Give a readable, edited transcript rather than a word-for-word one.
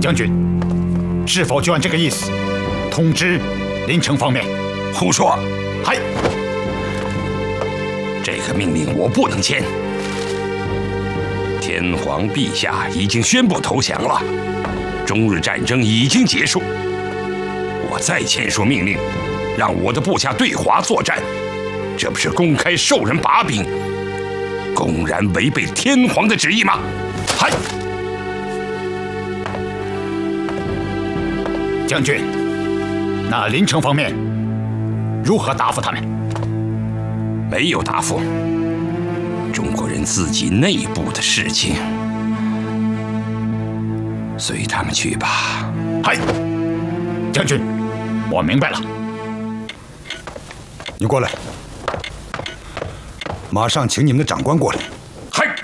将军，是否就按这个意思通知临城方面？ 胡说！ 嗨， 这个命令我不能签。天皇陛下已经宣布投降了，中日战争已经结束。我再签署命令，让我的部下对华作战，这不是公开授人把柄，公然违背天皇的旨意吗？嗨！ 将军，那临城方面如何答复他们？ 没有答复。中国人自己内部的事情，随他们去吧。 嗨，将军，我明白了。 你过来，马上请你们的长官过来。